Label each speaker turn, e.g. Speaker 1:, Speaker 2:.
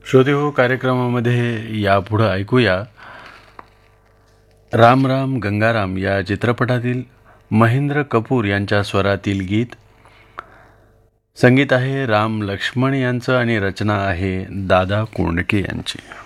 Speaker 1: श्रोतेहो, कार्यक्रमामध्ये यापुढं ऐकूया राम राम गंगाराम या चित्रपटातील महेंद्र कपूर यांच्या स्वरातील गीत. संगीत आहे राम लक्ष्मण यांचं आणि रचना आहे दादा कोंडके यांची.